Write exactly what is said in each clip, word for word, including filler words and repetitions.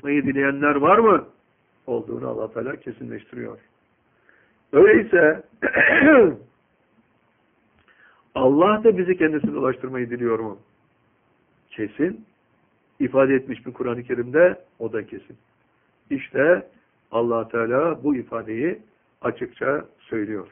ulaşmayı dileyenler var mı? Olduğunu Allah Teala kesinleştiriyor. Öyleyse Allah da bizi kendisine ulaştırmayı diliyor mu? Kesin. İfade etmiş bir Kur'an-ı Kerim'de, o da kesin. İşte Allah Teala bu ifadeyi açıkça söylüyor.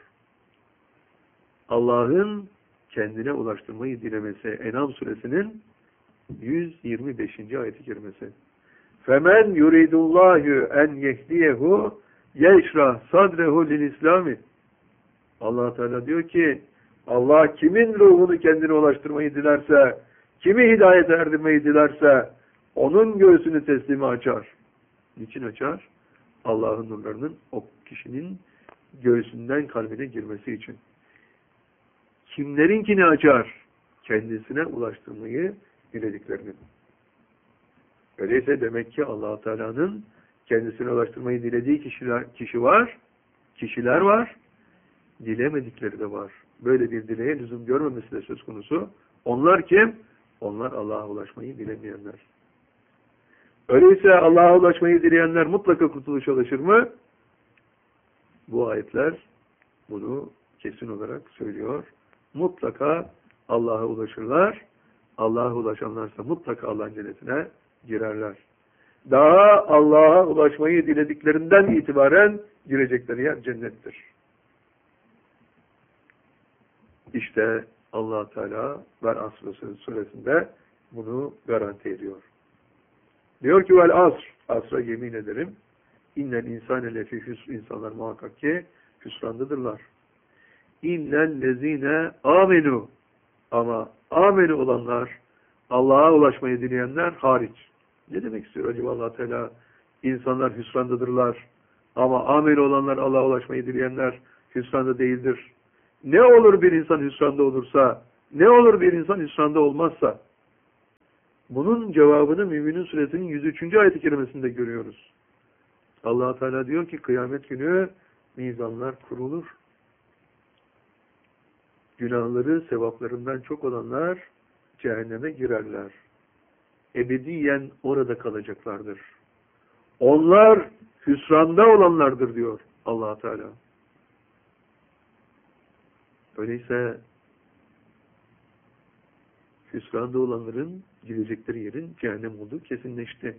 Allah'ın kendine ulaştırmayı dilemesi, En'am suresinin yüz yirmi beşinci ayet-i kerimesi. Femen yuridullahu en yehdiyehu yeşrah sadrehu lil İslami. Allah Teala diyor ki, Allah kimin ruhunu kendine ulaştırmayı dilerse, kimi hidayet erdirmeyi dilerse, onun göğsünü teslimi açar. Niçin açar? Allah'ın nurlarının o kişinin göğsünden kalbine girmesi için. Kimlerinkini açar? Kendisine ulaştırmayı dilediklerini. Öyleyse demek ki Allah Teala'nın kendisine ulaştırmayı dilediği kişiler, kişi var, kişiler var, dilemedikleri de var. Böyle bir dileğe lüzum görmemesi de söz konusu. Onlar kim? Onlar Allah'a ulaşmayı dilemeyenler. Öyleyse Allah'a ulaşmayı dileyenler mutlaka kurtuluşa ulaşır mı? Bu ayetler bunu kesin olarak söylüyor. Mutlaka Allah'a ulaşırlar. Allah'a ulaşanlarsa mutlaka Allah'ın cennetine girerler. Daha Allah'a ulaşmayı dilediklerinden itibaren girecekleri yer cennettir. İşte Allah Teala Ver Asr suresinde bunu garanti ediyor. Diyor ki vel asr, asra yemin ederim. İnnel insane lefi hüsr, insanlar muhakkak ki hüsrandadırlar. İnnel lezine amenu, ama amenu olanlar, Allah'a ulaşmayı dileyenler hariç. Ne demek istiyor acaba Allah Teala? İnsanlar hüsrandadırlar ama amenu olanlar, Allah'a ulaşmayı dileyenler hüsranda değildir. Ne olur bir insan hüsranda olursa, ne olur bir insan hüsranda olmazsa? Bunun cevabını Müminun suresinin yüz üçüncü ayet-i kerimesinde görüyoruz. Allah Teala diyor ki kıyamet günü mizanlar kurulur. Günahları sevaplarından çok olanlar cehenneme girerler. Ebediyen orada kalacaklardır. Onlar hüsranda olanlardır diyor Allah Teala. Öyleyse hüsranda olanların gidecekleri yerin cehennem olduğu kesinleşti.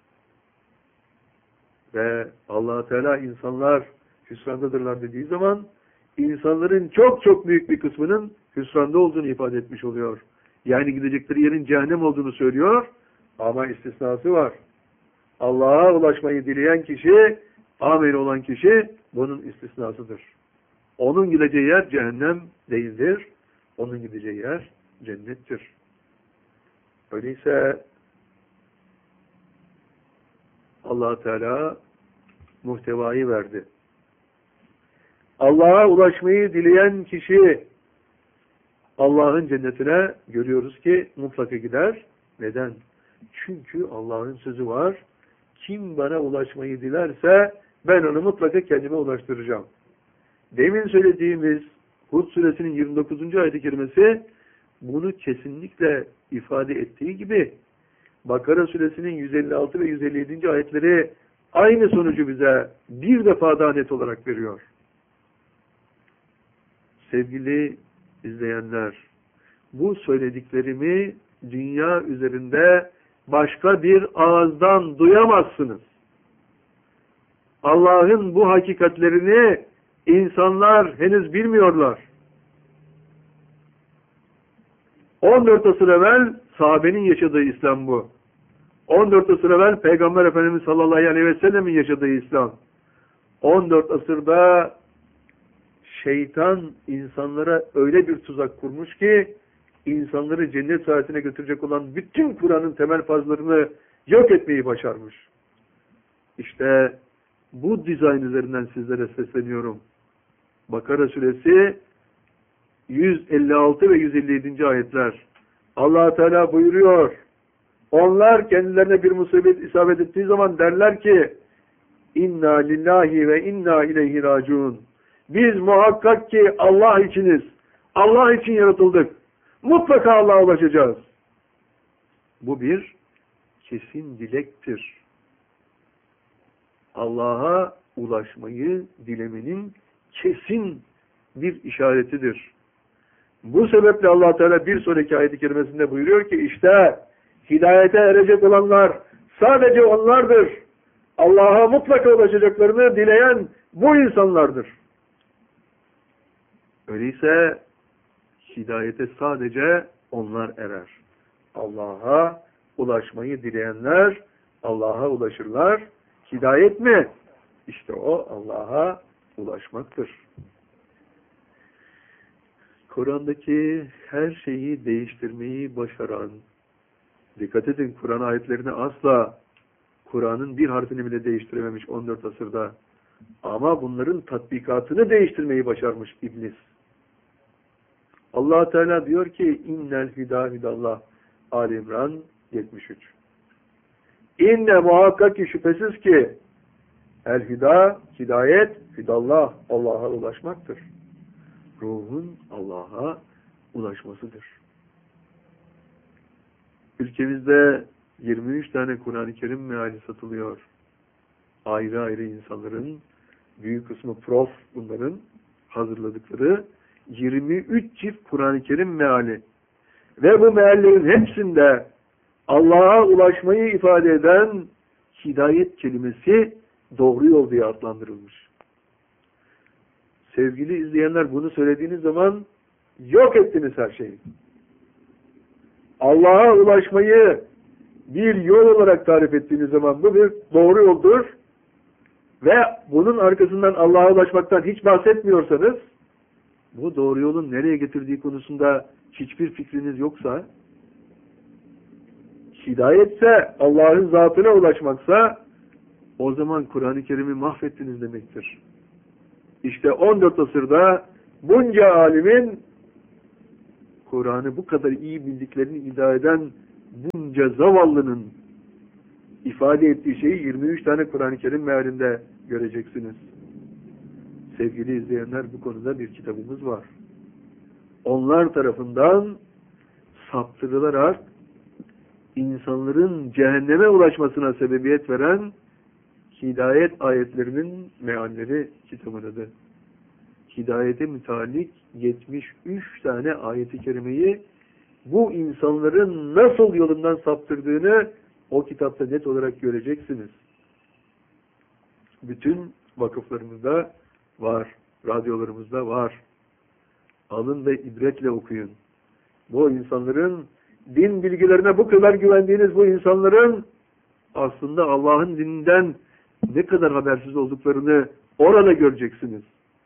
Ve Allah Teala insanlar hüsrandadırlar dediği zaman insanların çok çok büyük bir kısmının hüsranda olduğunu ifade etmiş oluyor. Yani gidecekleri yerin cehennem olduğunu söylüyor ama istisnası var. Allah'a ulaşmayı dileyen kişi, amin olan kişi bunun istisnasıdır. Onun gideceği yer cehennem değildir. Onun gideceği yer cennettir. Öyleyse Allah Teala muhtevayı verdi. Allah'a ulaşmayı dileyen kişi Allah'ın cennetine görüyoruz ki mutlaka gider. Neden? Çünkü Allah'ın sözü var. Kim bana ulaşmayı dilerse ben onu mutlaka kendime ulaştıracağım. Demin söylediğimiz Hud suresinin yirmi dokuzuncu ayet-i kerimesi bunu kesinlikle ifade ettiği gibi Bakara suresinin yüz elli altı ve yüz elli yedinci ayetleri aynı sonucu bize bir defa daha net olarak veriyor. Sevgili izleyenler, bu söylediklerimi dünya üzerinde başka bir ağızdan duyamazsınız. Allah'ın bu hakikatlerini insanlar henüz bilmiyorlar. on dört asır evvel sahabenin yaşadığı İslam bu. on dört asır evvel Peygamber Efendimiz sallallahu aleyhi ve sellemin yaşadığı İslam. on dört asırda şeytan insanlara öyle bir tuzak kurmuş ki insanları cennet saadetine götürecek olan bütün Kur'an'ın temel fazlarını yok etmeyi başarmış. İşte bu dizayn üzerinden sizlere sesleniyorum. Bakara suresi yüz elli altı ve yüz elli yedinci ayetler. Allah Teala buyuruyor. Onlar kendilerine bir musibet isabet ettiği zaman derler ki İnna lillahi ve inna ileyhi raciun. Biz muhakkak ki Allah içiniz. Allah için yaratıldık. Mutlaka Allah'a ulaşacağız. Bu bir kesin dilektir. Allah'a ulaşmayı dilemenin kesin bir işaretidir. Bu sebeple Allah Teala bir sonraki ayet-i kerimesinde buyuruyor ki işte hidayete erecek olanlar sadece onlardır. Allah'a mutlaka ulaşacaklarını dileyen bu insanlardır. Öyleyse hidayete sadece onlar erer. Allah'a ulaşmayı dileyenler Allah'a ulaşırlar. Hidayet mi? İşte o Allah'a ulaşmaktır. Kur'an'daki her şeyi değiştirmeyi başaran, dikkat edin Kur'an ayetlerini asla Kur'an'ın bir harfini bile değiştirememiş on dört asırda. Ama bunların tatbikatını değiştirmeyi başarmış iblis. Allah Teala diyor ki innel hidâ hidallah Ali İmran yetmiş üç. İnne muhakkak ki şüphesiz ki el hidâ hidayet hidallah Allah'a ulaşmaktır. Ruhun Allah'a ulaşmasıdır. Ülkemizde yirmi üç tane Kur'an-ı Kerim meali satılıyor. Ayrı ayrı insanların, büyük kısmı prof bunların hazırladıkları yirmi üç çift Kur'an-ı Kerim meali. Ve bu meallerin hepsinde Allah'a ulaşmayı ifade eden hidayet kelimesi doğru yol diye adlandırılmış. Sevgili izleyenler bunu söylediğiniz zaman yok ettiniz her şeyi. Allah'a ulaşmayı bir yol olarak tarif ettiğiniz zaman bu bir doğru yoldur ve bunun arkasından Allah'a ulaşmaktan hiç bahsetmiyorsanız bu doğru yolun nereye getirdiği konusunda hiçbir fikriniz yoksa, hidayetse Allah'ın zatına ulaşmaksa o zaman Kur'an-ı Kerim'i mahvettiniz demektir. İşte on dört asırda bunca alimin Kur'an'ı bu kadar iyi bildiklerini iddia eden bunca zavallının ifade ettiği şeyi yirmi üç tane Kur'an-ı Kerim mealinde göreceksiniz. Sevgili izleyenler bu konuda bir kitabımız var. Onlar tarafından saptırılarak insanların cehenneme ulaşmasına sebebiyet veren hidayet ayetlerinin mealleri kitabın adı. Hidayete müteallik yetmiş üç tane ayeti kerimeyi bu insanların nasıl yolundan saptırdığını o kitapta net olarak göreceksiniz. Bütün vakıflarımızda var, radyolarımızda var. Alın ve ibretle okuyun. Bu insanların din bilgilerine bu kadar güvendiğiniz bu insanların aslında Allah'ın dininden ne kadar habersiz olduklarını orada göreceksiniz.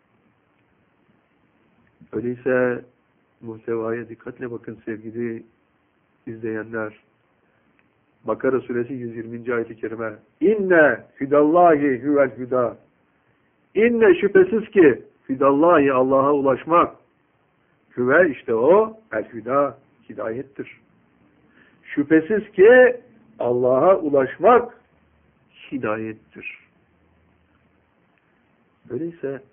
Öyleyse muhtevaya dikkatle bakın sevgili izleyenler. Bakara suresi yüz yirminci ayet-i kerime. İnne hidallahi huvel huda. İnne şüphesiz ki hidallahi Allah'a ulaşmak. Hüve işte o el huda hidayettir. Şüphesiz ki Allah'a ulaşmak hidayettir. Öyleyse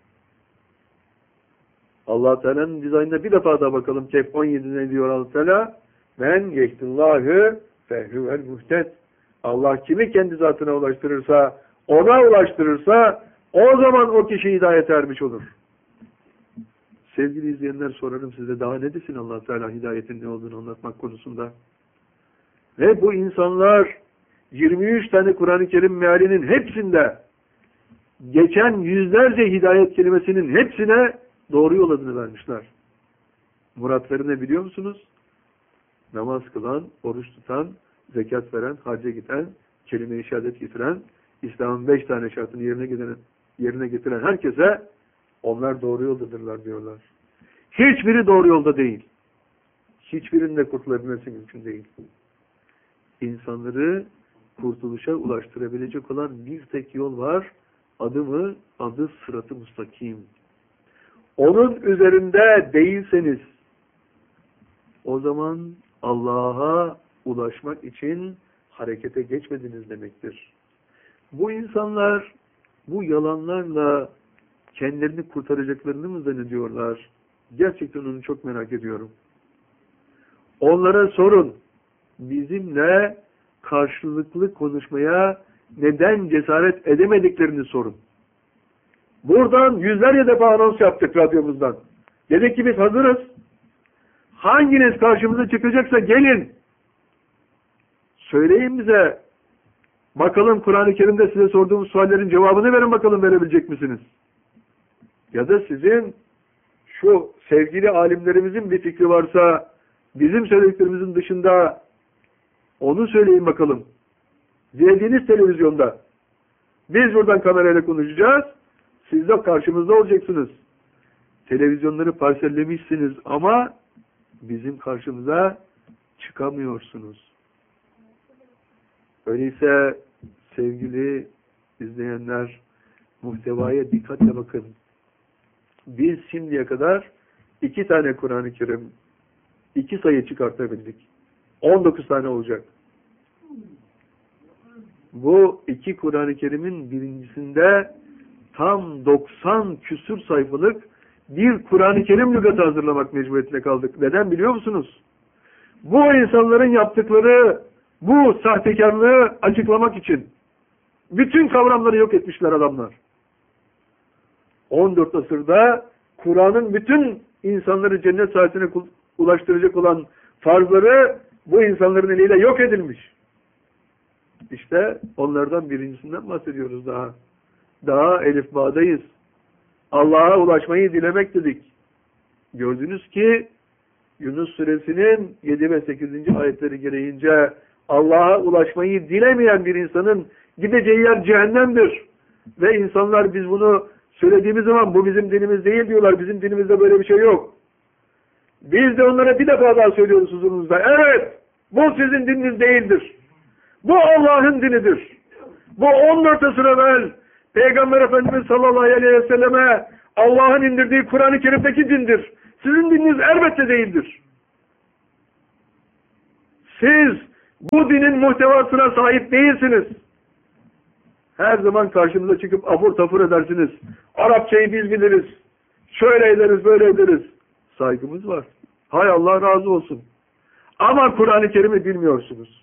Allah Teala'nın dizaynına bir defa daha bakalım. Kehf on yedide diyor Allah Teala. Men yehdillahü fehüvel muhted. Allah kimi kendi zatına ulaştırırsa, ona ulaştırırsa o zaman o kişi hidayete ermiş olur. Sevgili izleyenler sorarım size daha ne desin Allah Teala hidayetin ne olduğunu anlatmak konusunda. Ve bu insanlar yirmi üç tane Kur'an-ı Kerim mealinin hepsinde geçen yüzlerce hidayet kelimesinin hepsine doğru yol adını vermişler. Muratları ne biliyor musunuz? Namaz kılan, oruç tutan, zekat veren, hacca giden, kelime-i şehadet getiren, İslam'ın beş tane şartını yerine getiren, yerine getiren herkese onlar doğru yoldadırlar diyorlar. Hiçbiri doğru yolda değil. Hiçbirinin de kurtulabilmesi mümkün değil. İnsanları kurtuluşa ulaştırabilecek olan bir tek yol var. Adı mı? Adı sırat-ı müstakim. Onun üzerinde değilseniz o zaman Allah'a ulaşmak için harekete geçmediniz demektir. Bu insanlar bu yalanlarla kendilerini kurtaracaklarını mı zannediyorlar? Gerçekten onu çok merak ediyorum. Onlara sorun. Bizimle karşılıklı konuşmaya neden cesaret edemediklerini sorun. Buradan yüzlerce defa anons yaptık radyomuzdan. Dedik ki biz hazırız. Hanginiz karşımıza çıkacaksa gelin. Söyleyin bize. Bakalım Kur'an-ı Kerim'de size sorduğumuz suallerin cevabını verin bakalım, verebilecek misiniz? Ya da sizin şu sevgili alimlerimizin bir fikri varsa bizim söylediklerimizin dışında onu söyleyin bakalım. Dilediğiniz televizyonda. Biz buradan kamerayla konuşacağız. Siz de karşımızda olacaksınız. Televizyonları parsellemişsiniz ama bizim karşımıza çıkamıyorsunuz. Öyleyse sevgili izleyenler, muhtevaya dikkatle bakın. Biz şimdiye kadar iki tane Kur'an-ı Kerim, iki sayı çıkartabildik. on dokuz tane olacak. Bu iki Kur'an-ı Kerim'in birincisinde tam doksan küsur sayfalık bir Kur'an-ı Kerim lügatı hazırlamak mecburiyetine kaldık. Neden biliyor musunuz? Bu insanların yaptıkları bu sahtekarlığı açıklamak için bütün kavramları yok etmişler adamlar. on dört asırda Kur'an'ın bütün insanları cennet saatine ulaştıracak olan farzları bu insanların eliyle yok edilmiş. İşte onlardan birincisinden bahsediyoruz daha. Daha elif bağdayız. Allah'a ulaşmayı dilemek dedik. Gördünüz ki Yunus suresinin yedi ve sekizinci ayetleri gereğince Allah'a ulaşmayı dilemeyen bir insanın gideceği yer cehennemdir. Ve insanlar biz bunu söylediğimiz zaman bu bizim dinimiz değil diyorlar. Bizim dinimizde böyle bir şey yok. Biz de onlara bir defa daha söylüyoruz huzurunuzda. Evet, bu sizin dininiz değildir. Bu Allah'ın dinidir. Bu on dört asır evvel Peygamber Efendimiz sallallahu aleyhi ve selleme Allah'ın indirdiği Kur'an-ı Kerim'deki dindir. Sizin dininiz elbette değildir. Siz bu dinin muhtevasına sahip değilsiniz. Her zaman karşınıza çıkıp apur tafur edersiniz. Arapçayı biz biliriz. Şöyle ederiz, böyle ederiz. Saygımız var. Hay Allah razı olsun. Ama Kur'an-ı Kerim'i bilmiyorsunuz.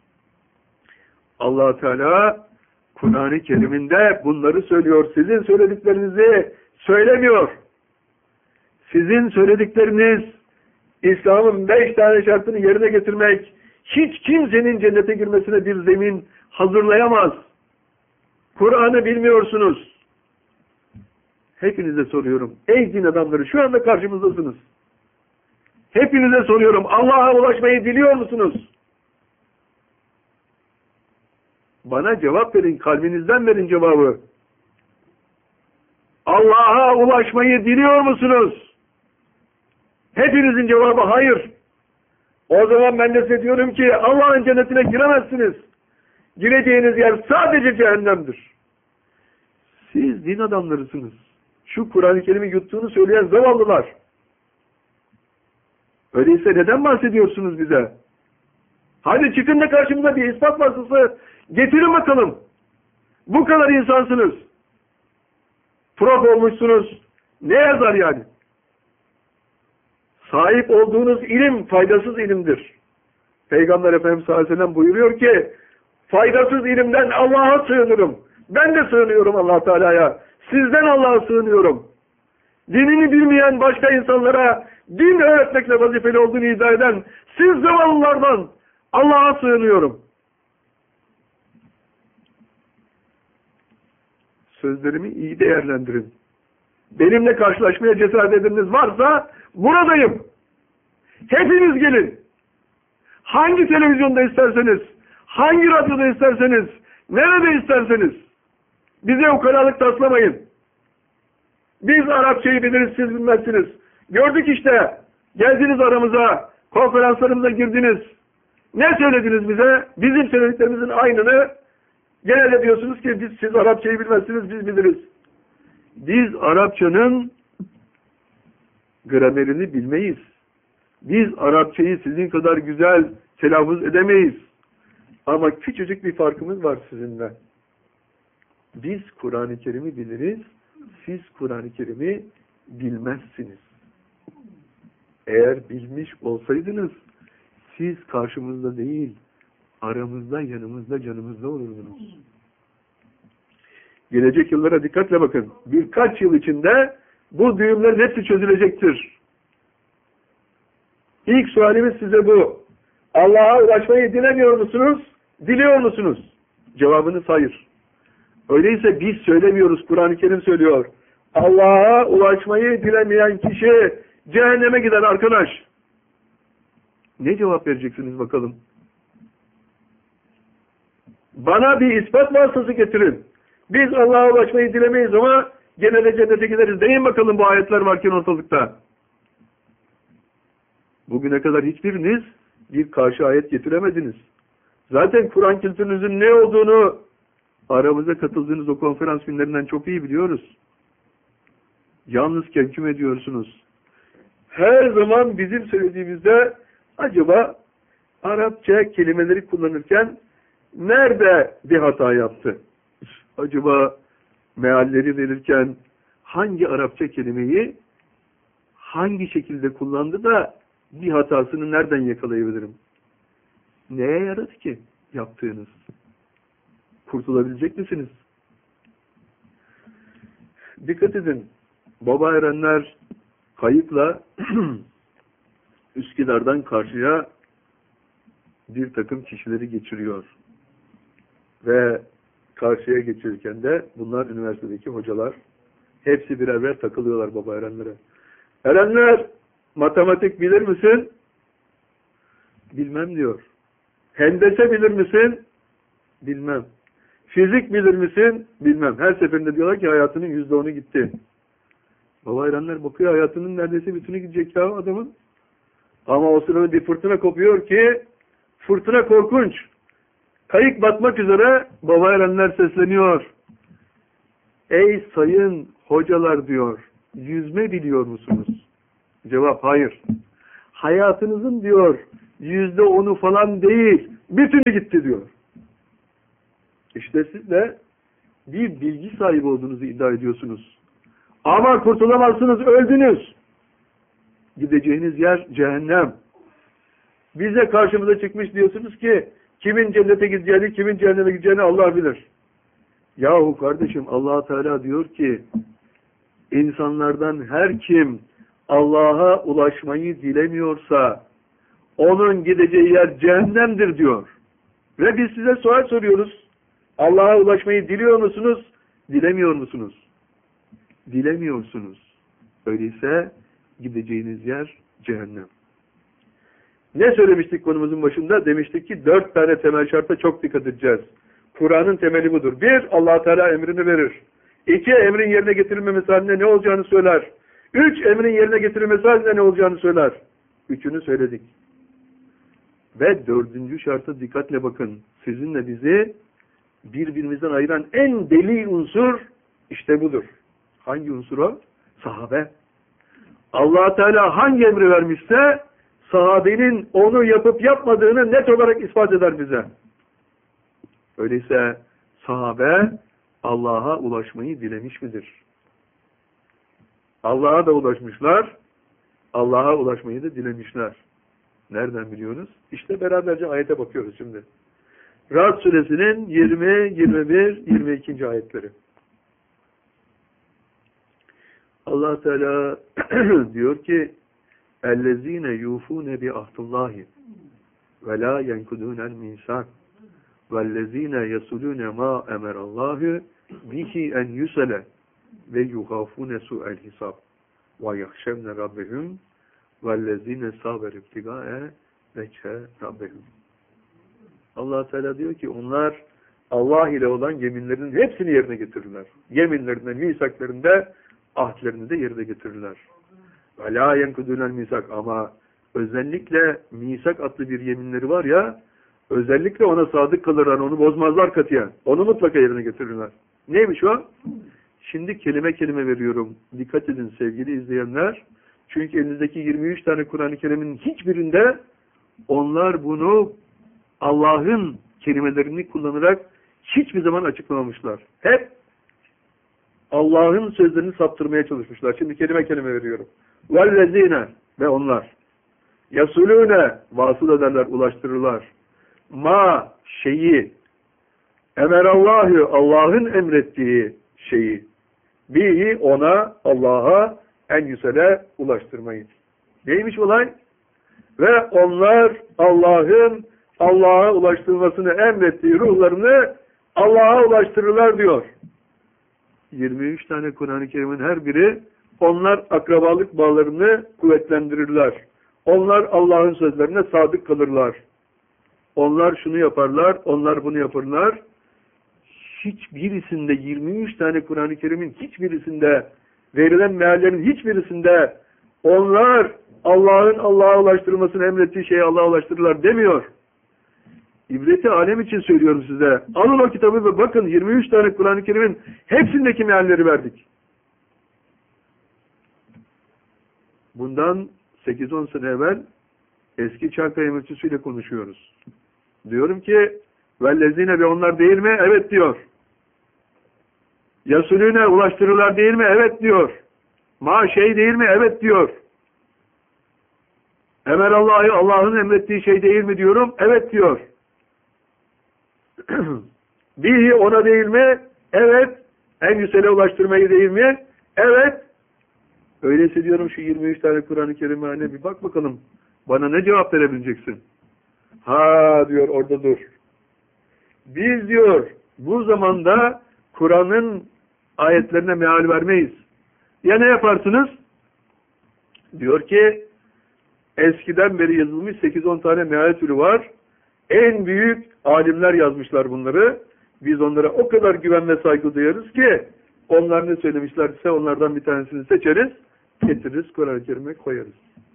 Allah Teala Kur'an-ı Kerim'inde bunları söylüyor. Sizin söylediklerinizi söylemiyor. Sizin söyledikleriniz İslam'ın beş tane şartını yerine getirmek, hiç kimsenin cennete girmesine bir zemin hazırlayamaz. Kur'an'ı bilmiyorsunuz. Hepinize soruyorum. Ey din adamları, şu anda karşımızdasınız. Hepinize soruyorum. Allah'a ulaşmayı biliyor musunuz? Bana cevap verin. Kalbinizden verin cevabı. Allah'a ulaşmayı biliyor musunuz? Hepinizin cevabı hayır. O zaman ben de size diyorum ki Allah'ın cennetine giremezsiniz. Gireceğiniz yer sadece cehennemdir. Siz din adamlarısınız. Şu Kur'an-ı Kerim'i yuttuğunu söyleyen zavallılar. Öyleyse neden bahsediyorsunuz bize? Hadi çıkın da karşımıza bir ispat vasıfı getirin bakalım. Bu kadar insansınız. Prof olmuşsunuz. Ne yazar yani? Sahip olduğunuz ilim faydasız ilimdir. Peygamber Efendimiz sallallahu aleyhi ve sellem buyuruyor ki faydasız ilimden Allah'a sığınırım. Ben de sığınıyorum Allah Teala'ya. Sizden Allah'a sığınıyorum. Dinini bilmeyen başka insanlara din öğretmekle vazifeli olduğunu iddia eden siz zavallılardan Allah'a sığınıyorum. Sözlerimi iyi değerlendirin. Benimle karşılaşmaya cesaret edeniniz varsa buradayım. Hepiniz gelin. Hangi televizyonda isterseniz, hangi radyoda isterseniz, nerede isterseniz. Bize ukalalık taslamayın. Biz Arapçayı biliriz, siz bilmezsiniz. Gördük işte. Geldiniz aramıza, konferanslarımıza girdiniz. Ne söylediniz bize? Bizim söylediklerimizin aynını genelde diyorsunuz ki biz, siz Arapçayı bilmezsiniz, biz biliriz. Biz Arapçanın gramerini bilmeyiz. Biz Arapçayı sizin kadar güzel telaffuz edemeyiz. Ama küçücük bir farkımız var sizinle. Biz Kur'an-ı Kerim'i biliriz, siz Kur'an-ı Kerim'i bilmezsiniz. Eğer bilmiş olsaydınız, siz karşımızda değil, aramızda, yanımızda, canımızda olurdunuz. Gelecek yıllara dikkatle bakın. Birkaç yıl içinde bu düğümlerin hepsi çözülecektir. İlk sualimiz size bu. Allah'a ulaşmayı dilemiyor musunuz? Diliyor musunuz? Cevabınız hayır. Öyleyse biz söylemiyoruz. Kur'an-ı Kerim söylüyor. Allah'a ulaşmayı dilemeyen kişi cehenneme gider arkadaş. Ne cevap vereceksiniz bakalım? Bana bir ispat vasıtası getirin. Biz Allah'a ulaşmayı dilemeyiz ama gene de cennete gideriz. Deyin bakalım bu ayetler varken ortalıkta. Bugüne kadar hiçbiriniz bir karşı ayet getiremediniz. Zaten Kur'an kültürünüzün ne olduğunu aramıza katıldığınız o konferans günlerinden çok iyi biliyoruz. Yalnız kehküm ediyorsunuz. Her zaman bizim söylediğimizde acaba Arapça kelimeleri kullanırken nerede bir hata yaptı? Acaba mealleri verirken hangi Arapça kelimeyi hangi şekilde kullandı da bir hatasını nereden yakalayabilirim? Neye yaradı ki yaptığınız? Kurtulabilecek misiniz? Dikkat edin. Baba erenler kayıkla Üsküdar'dan karşıya bir takım kişileri geçiriyor. Ve karşıya geçirirken de bunlar üniversitedeki hocalar. Hepsi birer birer takılıyorlar baba erenlere. Erenler, matematik bilir misin? Bilmem diyor. Hendese bilir misin? Bilmem. Fizik bilir misin? Bilmem. Her seferinde diyorlar ki hayatının yüzde onu gitti. Baba erenler bakıyor, hayatının neredeyse bütünü gidecek ya adamın. Ama o sırada bir fırtına kopuyor ki fırtına korkunç. Kayık batmak üzere. Baba erenler sesleniyor. Ey sayın hocalar diyor. Yüzme biliyor musunuz? Cevap hayır. Hayatınızın diyor yüzde onu falan değil. Bütünü gitti diyor. İşte siz de bir bilgi sahibi olduğunuzu iddia ediyorsunuz. Ama kurtulamazsınız, öldünüz. Gideceğiniz yer cehennem. Bize karşımıza çıkmış diyorsunuz ki kimin cennete gideceğini, kimin cehenneme gideceğini Allah bilir. Yahu kardeşim, Allah Teala diyor ki insanlardan her kim Allah'a ulaşmayı dilemiyorsa onun gideceği yer cehennemdir diyor. Ve biz size sual soruyoruz. Allah'a ulaşmayı diliyor musunuz? Dilemiyor musunuz? Dilemiyorsunuz. Öyleyse gideceğiniz yer cehennem. Ne söylemiştik konumuzun başında? Demiştik ki dört tane temel şarta çok dikkat edeceğiz. Kur'an'ın temeli budur. Bir, Allah Teala emrini verir. İki, emrin yerine getirilmemesi halinde ne olacağını söyler. Üç, emrin yerine getirilmesi halinde ne olacağını söyler. Üçünü söyledik. Ve dördüncü şarta dikkatle bakın. Sizinle bizi birbirimizden ayıran en deli unsur işte budur. Hangi unsur o? Sahabe. Allah Teala hangi emri vermişse sahabenin onu yapıp yapmadığını net olarak ispat eder bize. Öyleyse sahabe Allah'a ulaşmayı dilemiş midir? Allah'a da ulaşmışlar, Allah'a ulaşmayı da dilemişler. Nereden biliyoruz? İşte beraberce ayete bakıyoruz şimdi. Ra'd suresinin yirmi, yirmi bir, yirmi iki. ayetleri. Allah Teala diyor ki اَلَّذ۪ينَ يُوفُونَ بِعَهْدُ وَلَا يَنْكُدُونَ الْمِيثَاقَ وَالَّذ۪ينَ يَصُلُونَ مَا اَمَرَ اللّٰهُ بِهِ اَنْ يُسَلَ وَيُخَافُونَ سُوءَ الْحِسَابِ وَيَخْشَوْنَ رَبَّهُمْ وَالَّذ۪ينَ صَابَرُوا ابْتِغَاءَ وَجْهِ رَبِّهِمْ. Allah Teala diyor ki onlar Allah ile olan yeminlerin hepsini yerine getirirler. Yeminlerinde, misaklarında, ahdlerini de yerine getirirler. وَلَا يَنْكُدُونَ misak ama özellikle misak adlı bir yeminleri var ya, özellikle ona sadık kalırlar, onu bozmazlar katiyen. Onu mutlaka yerine getirirler. Neymiş o? Şimdi kelime kelime veriyorum. Dikkat edin sevgili izleyenler. Çünkü elinizdeki yirmi üç tane Kur'an-ı Kerim'in hiçbirinde onlar bunu Allah'ın kelimelerini kullanarak hiçbir zaman açıklamamışlar. Hep Allah'ın sözlerini saptırmaya çalışmışlar. Şimdi kelime kelime veriyorum. وَالَّذ۪ينَ ve onlar. يَسُلُونَ vasıl ederler, ulaştırırlar. Ma şeyi emerallahu Allah'ın emrettiği şeyi. Bihi ona, Allah'a en yüsele ulaştırmayı. Neymiş olay? Ve onlar Allah'ın Allah'a ulaştırmasını emrettiği ruhlarını Allah'a ulaştırırlar diyor. yirmi üç tane Kur'an-ı Kerim'in her biri onlar akrabalık bağlarını kuvvetlendirirler. Onlar Allah'ın sözlerine sadık kalırlar. Onlar şunu yaparlar, onlar bunu yaparlar. Hiçbirisinde yirmi üç tane Kur'an-ı Kerim'in hiçbirisinde verilen meallerin hiçbirisinde onlar Allah'ın Allah'a ulaştırmasını emrettiği şeyi Allah'a ulaştırırlar demiyor. İbreti alem için söylüyorum size. Alın o kitabı ve bakın yirmi üç tane Kur'an-ı Kerim'in hepsindeki mealleri verdik. Bundan sekiz on sene evvel eski Çankaya müftüsüyle konuşuyoruz. Diyorum ki vellezine ve onlar değil mi? Evet diyor. Yasulüne ulaştırırlar değil mi? Evet diyor. Ma şey değil mi? Evet diyor. Emel Allah'ı Allah'ın emrettiği şey değil mi diyorum? Evet diyor. Bihi ona değil mi? Evet. En yüksele ulaştırmayı değil mi? Evet. Öyleyse diyorum şu yirmi üç tane Kur'an-ı Kerim'e bir bak bakalım. Bana ne cevap verebileceksin? Ha diyor orada dur. Biz diyor bu zamanda Kur'an'ın ayetlerine meal vermeyiz. Ya ne yaparsınız? Diyor ki eskiden beri yazılmış sekiz on tane meal türü var. En büyük alimler yazmışlar bunları. Biz onlara o kadar güven ve saygı duyarız ki onlar ne söylemişlerse onlardan bir tanesini seçeriz, getiririz, Kur'an-ı Kerim'e koyarız.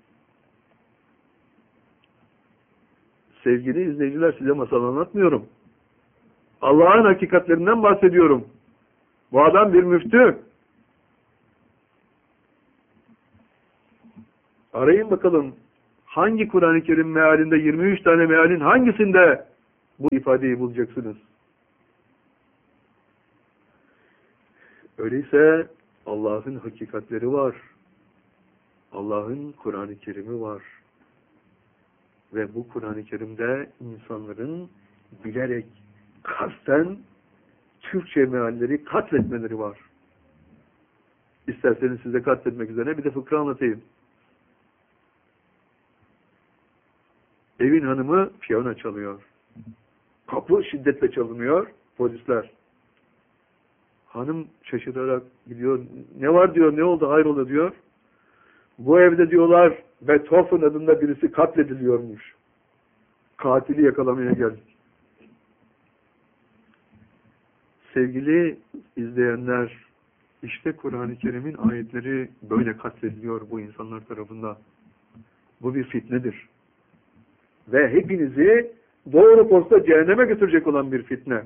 Sevgili izleyiciler, size masal anlatmıyorum. Allah'ın hakikatlerinden bahsediyorum. Bu adam bir müftü. Arayın bakalım. Hangi Kur'an-ı Kerim mealinde, yirmi üç tane mealin hangisinde bu ifadeyi bulacaksınız? Öyleyse Allah'ın hakikatleri var. Allah'ın Kur'an-ı Kerim'i var. Ve bu Kur'an-ı Kerim'de insanların bilerek, kasten Türkçe mealleri katletmeleri var. İsterseniz size katletmek üzere bir de fıkra anlatayım. Evin hanımı piyano çalıyor. Kapı şiddetle çalınıyor. Polisler. Hanım şaşırarak gidiyor. Ne var diyor, ne oldu, hayrola diyor. Bu evde diyorlar Beethoven adında birisi katlediliyormuş. Katili yakalamaya geldik. Sevgili izleyenler, işte Kur'an-ı Kerim'in ayetleri böyle katlediliyor bu insanlar tarafından. Bu bir fitnedir. Ve hepinizi doğru posta cehenneme götürecek olan bir fitne.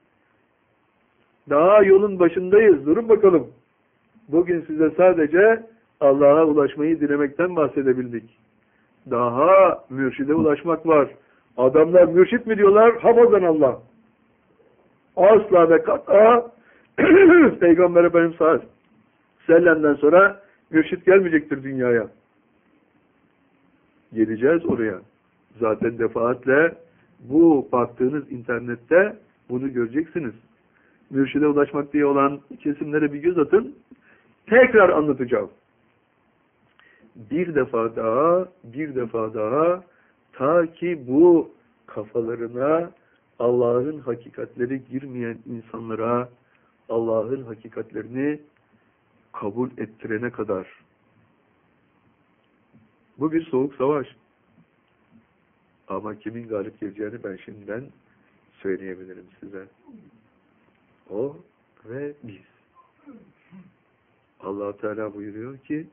Daha yolun başındayız. Durun bakalım. Bugün size sadece Allah'a ulaşmayı dilemekten bahsedebildik. Daha mürşide ulaşmak var. Adamlar mürşit mi diyorlar? Hafazan Allah. Asla ve kat'a Peygamber Efendimiz sallallahu aleyhi ve sellem'den sonra mürşit gelmeyecektir dünyaya. Geleceğiz oraya. Zaten defaatle bu baktığınız internette bunu göreceksiniz. Mürşide ulaşmak diye olan kesimlere bir göz atın. Tekrar anlatacağım. Bir defa daha, bir defa daha ta ki bu kafalarına Allah'ın hakikatleri girmeyen insanlara Allah'ın hakikatlerini kabul ettirene kadar. Bu bir soğuk savaş. Ama kimin galip geleceğini ben şimdiden söyleyebilirim size. O ve biz. Allah Teala buyuruyor ki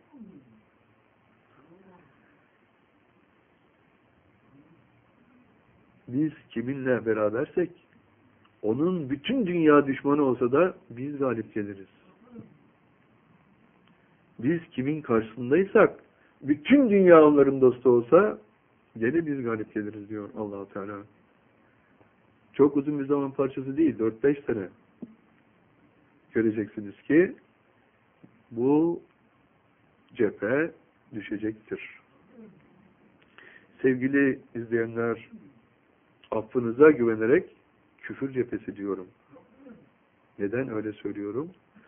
biz kiminle berabersek onun bütün dünya düşmanı olsa da biz galip geliriz. Biz kimin karşısındaysak bütün dünya onların dostu olsa gene biz galip geliriz diyor Allah Teala. Çok uzun bir zaman parçası değil, dört beş sene. Göreceksiniz ki bu cephe düşecektir. Sevgili izleyenler, affınıza güvenerek küfür cephesi diyorum. Neden öyle söylüyorum?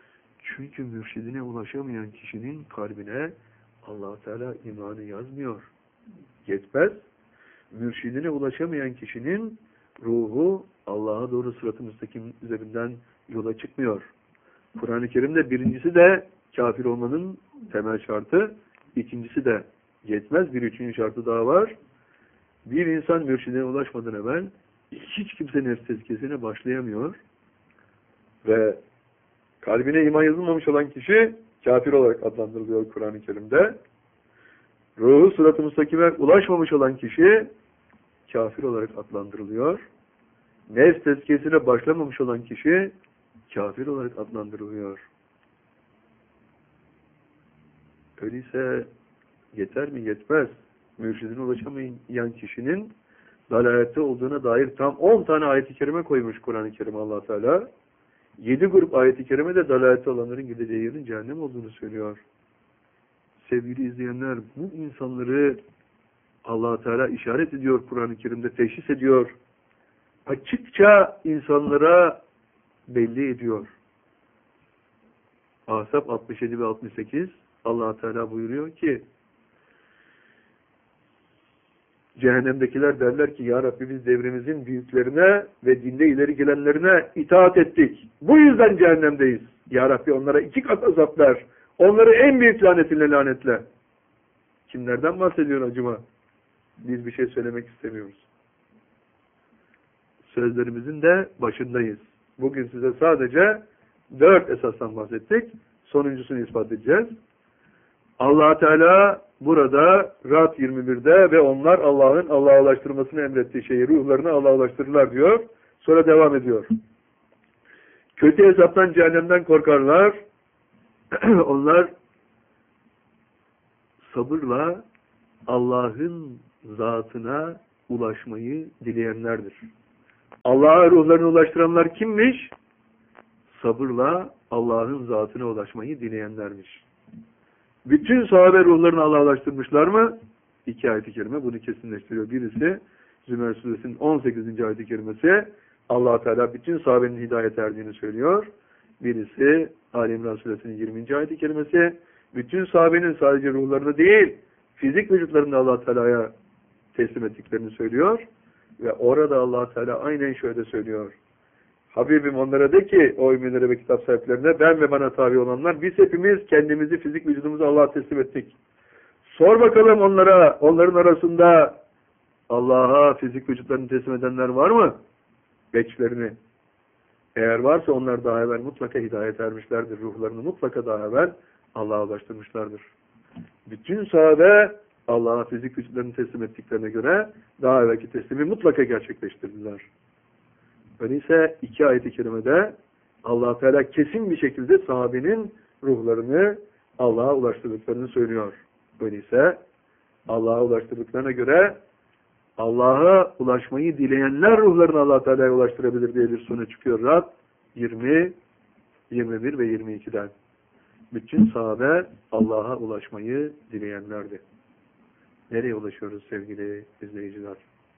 Çünkü mürşidine ulaşamayan kişinin kalbine Allah Teala imanı yazmıyor. Yetmez. Mürşidine ulaşamayan kişinin ruhu Allah'a doğru sırat-ı müstakim üzerinden yola çıkmıyor. Kur'an-ı Kerim'de birincisi de kafir olmanın temel şartı, ikincisi de yetmez. Bir üçüncü şartı daha var. Bir insan mürşidine ulaşmadan evvel hiç kimse nefs tezkiyesine başlayamıyor. Ve kalbine iman yazılmamış olan kişi kafir olarak adlandırılıyor Kur'an-ı Kerim'de. Ruhu sırat-ı müstakime ulaşmamış olan kişi kafir olarak adlandırılıyor. Nefs tezkiyesine başlamamış olan kişi kafir olarak adlandırılıyor. Öyleyse yeter mi? Yetmez. Mürşidine ulaşamayan kişinin dalalette olduğuna dair tam on tane ayet-i kerime koymuş Kur'an-ı Kerim Allah Teala. Yedi grup ayet-i kerime de dalalette olanların gideceği yerin cehennem olduğunu söylüyor. Sevgili izleyenler, bu insanları Allah Teala işaret ediyor Kur'an-ı Kerim'de, teşhis ediyor. Açıkça insanlara belli ediyor. Ahzab altmış yedi ve altmış sekiz Allah Teala buyuruyor ki cehennemdekiler derler ki ya Rabbi biz devrimizin büyüklerine ve dinde ileri gelenlerine itaat ettik. Bu yüzden cehennemdeyiz. Ya Rabbi onlara iki kat azap ver. Onları en büyük lanetinle lanetle. Kimlerden bahsediyor acaba? Biz bir şey söylemek istemiyoruz. Sözlerimizin de başındayız. Bugün size sadece dört esasdan bahsettik. Sonuncusunu ispat edeceğiz. Allah Teala burada Ra'd yirmi birde ve onlar Allah'ın Allah'a ulaştırmasını emrettiği şeyi ruhlarına Allah'a ulaştırırlar diyor. Sonra devam ediyor. Kötü hesaptan cehennemden korkarlar. Onlar sabırla Allah'ın zatına ulaşmayı dileyenlerdir. Allah'a ruhlarını ulaştıranlar kimmiş? Sabırla Allah'ın zatına ulaşmayı dileyenlermiş. Bütün sahabe ruhlarını Allah'a ulaştırmışlar mı? İki ayet-i kerime bunu kesinleştiriyor. Birisi Zümer Suresinin on sekizinci ayet-i kerimesi Allah Teala bütün sahabenin hidayet erdiğini söylüyor. Birisi Ali İmran Suresinin yirminci ayet-i kerimesi bütün sahabenin sadece ruhlarını değil fizik vücutlarını Allah Teala'ya teslim ettiklerini söylüyor. Ve orada Allah Teala aynen şöyle söylüyor. Habibim onlara de ki o müminlere ve kitap sahiplerine ben ve bana tabi olanlar biz hepimiz kendimizi fizik vücudumuzu Allah'a teslim ettik. Sor bakalım onlara, onların arasında Allah'a fizik vücutlarını teslim edenler var mı? Bekçilerini. Eğer varsa onlar daha evvel mutlaka hidayet ermişlerdir. Ruhlarını mutlaka daha evvel Allah'a ulaştırmışlardır. Bütün sahabe Allah'a fizik vücutlarını teslim ettiklerine göre daha evvelki teslimi mutlaka gerçekleştirdiler. Öyleyse iki ayet-i kerimede Allah Teala kesin bir şekilde sahabenin ruhlarını Allah'a ulaştırdıklarını söylüyor. Öyleyse Allah'a ulaştırdıklarına göre Allah'a ulaşmayı dileyenler ruhlarını Allah Teala'ya ulaştırabilir diye bir sonuç çıkıyor. Ra'd yirmi, yirmi bir ve yirmi ikiden. Bütün sahabe Allah'a ulaşmayı dileyenlerdi. Nereye ulaşıyoruz sevgili izleyiciler?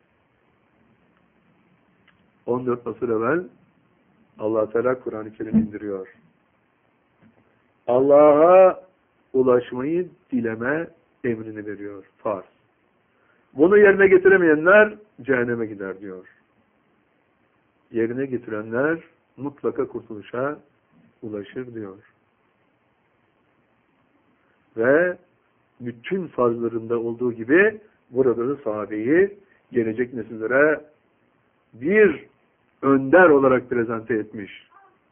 on dört asır evvel Allah Teala Kur'an-ı Kerim indiriyor. Allah'a ulaşmayı dileme emrini veriyor. Farz. Bunu yerine getiremeyenler cehenneme gider diyor. Yerine getirenler mutlaka kurtuluşa ulaşır diyor. Ve bütün farzlarında olduğu gibi burada da sahabeyi gelecek nesillere bir önder olarak prezente etmiş.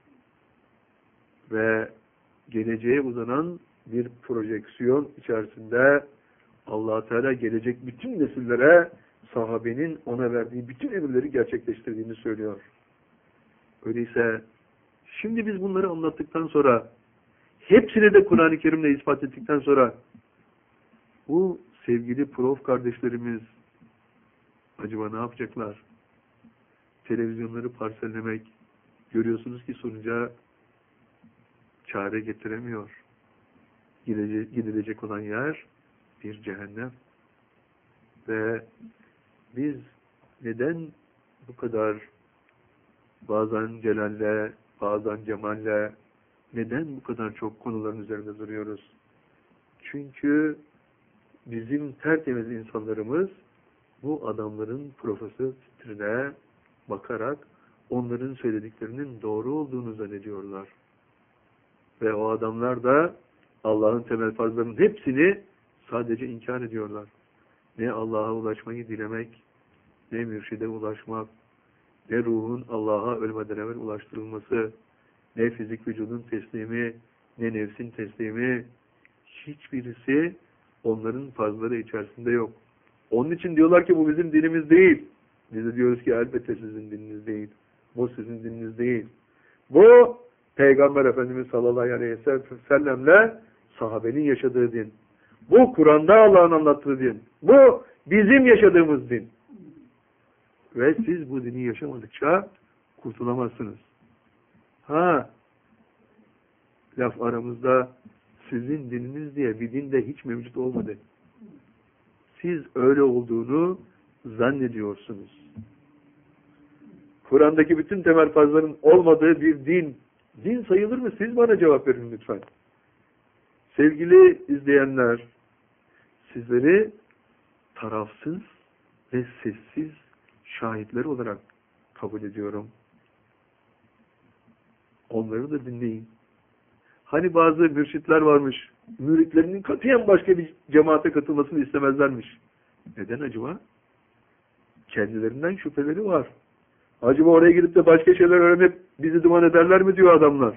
Ve geleceğe uzanan bir projeksiyon içerisinde Allah Teala gelecek bütün nesillere sahabenin ona verdiği bütün emirleri gerçekleştirdiğini söylüyor. Öyleyse şimdi biz bunları anlattıktan sonra hepsini de Kur'an-ı Kerim'le ispat ettikten sonra bu sevgili prof kardeşlerimiz acaba ne yapacaklar? Televizyonları parsellemek görüyorsunuz ki sonuca çare getiremiyor. Gidilecek, gidilecek olan yer bir cehennem. Ve biz neden bu kadar bazen celalle, bazen cemalle, Neden bu kadar çok konuların üzerinde duruyoruz? Çünkü bizim tertemiz insanlarımız bu adamların profesörlüğüne bakarak onların söylediklerinin doğru olduğunu zannediyorlar. Ve o adamlar da Allah'ın temel farzlarının hepsini sadece inkar ediyorlar. Ne Allah'a ulaşmayı dilemek, ne mürşide ulaşmak, ne ruhun Allah'a ölmeden evvel ulaştırılması, ne fizik vücudun teslimi, ne nefsin teslimi, hiçbirisi onların farzları içerisinde yok. Onun için diyorlar ki bu bizim dinimiz değil. Biz de diyoruz ki elbette sizin dininiz değil. Bu sizin dininiz değil. Bu Peygamber Efendimiz sallallahu aleyhi ve sellemle sahabenin yaşadığı din. Bu Kur'an'da Allah'ın anlattığı din. Bu bizim yaşadığımız din. Ve siz bu dini yaşamadıkça kurtulamazsınız. Ha, laf aramızda sizin dininiz diye bir din de hiç mevcut olmadı. Siz öyle olduğunu zannediyorsunuz. Kur'an'daki bütün temel farzların olmadığı bir din, din sayılır mı? Siz bana cevap verin lütfen. Sevgili izleyenler, sizleri tarafsız ve sessiz şahitler olarak kabul ediyorum. Onları da dinleyin. Hani bazı mürşitler varmış, müritlerinin katiyen başka bir cemaate katılmasını istemezlermiş. Neden acaba? Kendilerinden şüpheleri var. Acaba oraya gidip de başka şeyler öğrenip bizi duman ederler mi diyor adamlar.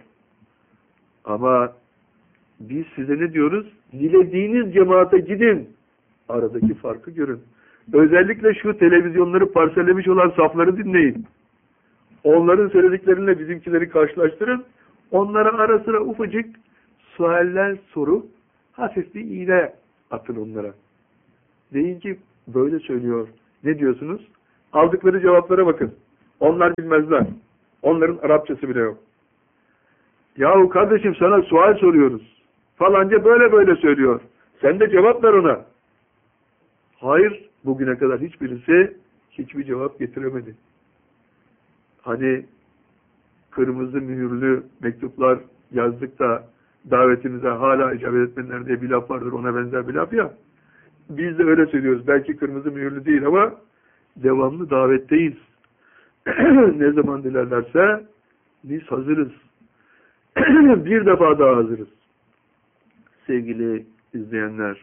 Ama biz size ne diyoruz? Dilediğiniz cemaate gidin. Aradaki farkı görün. Özellikle şu televizyonları parsellemiş olan safları dinleyin. Onların söyledikleriyle bizimkileri karşılaştırın. Onlara ara sıra ufacık sualler sorup hafif bir iğne atın onlara. Deyin ki böyle söylüyor. Ne diyorsunuz? Aldıkları cevaplara bakın. Onlar bilmezler. Onların Arapçası bile yok. Yahu kardeşim sana sual soruyoruz. Falanca böyle böyle söylüyor. Sen de cevap ver ona. Hayır, bugüne kadar hiçbirisi hiçbir cevap getiremedi. Hani kırmızı mühürlü mektuplar yazdık da davetimize hala icabet etmenler diye bir laf vardır, ona benzer bir laf ya. Biz de öyle söylüyoruz. Belki kırmızı mühürlü değil ama devamlı davetteyiz. Ne zaman dilerlerse biz hazırız. Bir defa daha hazırız. Sevgili izleyenler,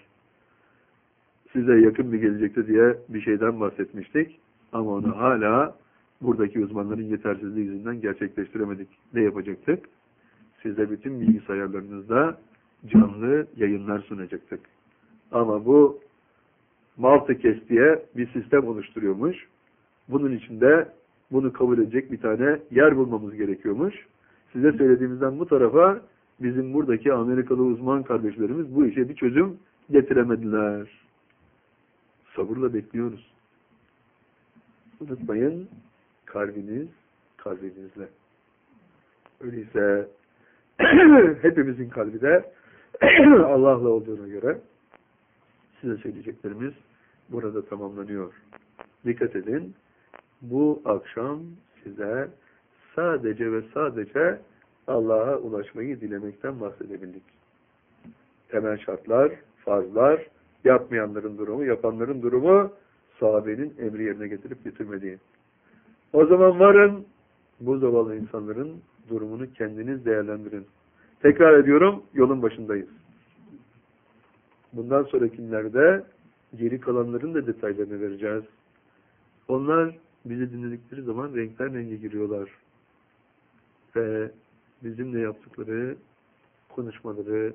size yakın bir gelecekte diye bir şeyden bahsetmiştik. Ama onu hala buradaki uzmanların yetersizliği yüzünden gerçekleştiremedik. Ne yapacaktık? Size bütün bilgisayarlarınızda canlı yayınlar sunacaktık. Ama bu Multicast diye bir sistem oluşturuyormuş. Bunun içinde bunu kabul edecek bir tane yer bulmamız gerekiyormuş. Size söylediğimizden bu tarafa bizim buradaki Amerikalı uzman kardeşlerimiz bu işe bir çözüm getiremediler. Sabırla bekliyoruz. Unutmayın, kalbiniz kalbinizle. Öyleyse hepimizin kalbi de Allah'la olduğuna göre size söyleyeceklerimiz burada tamamlanıyor. Dikkat edin, bu akşam size sadece ve sadece Allah'a ulaşmayı dilemekten bahsedebildik. Temel şartlar, farzlar, yapmayanların durumu, yapanların durumu, sahabenin emri yerine getirip getirmediği. O zaman varın, bu zavallı insanların durumunu kendiniz değerlendirin. Tekrar ediyorum, yolun başındayız. Bundan sonrakilerde geri kalanların da detaylarını vereceğiz. Onlar bizi dinledikleri zaman renkler renge giriyorlar. Ve bizimle yaptıkları konuşmaları,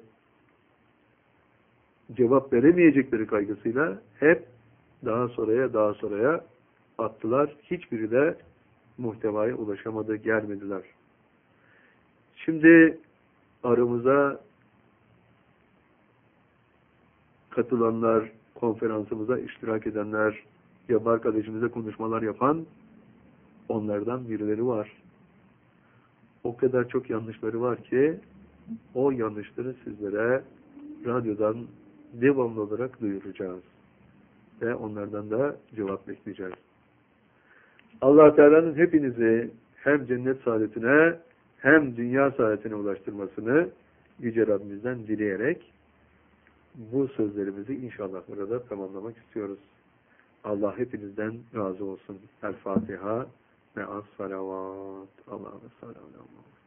cevap veremeyecekleri kaygısıyla hep daha sonraya daha sonraya attılar. Hiçbiri de muhtevaya ulaşamadı, gelmediler. Şimdi aramıza katılanlar, konferansımıza iştirak edenler, ya arkadaşımıza konuşmalar yapan onlardan birileri var. O kadar çok yanlışları var ki o yanlışları sizlere radyodan devamlı olarak duyuracağız. Ve onlardan da cevap bekleyeceğiz. Allah Teala'nın hepinizi hem cennet saadetine hem dünya saadetine ulaştırmasını Yüce Rabbimizden dileyerek bu sözlerimizi inşallah burada tamamlamak istiyoruz. Allah hepinizden razı olsun. El Fatiha ve as salavat. Allah'a sallallahu aleyhi ve sellem.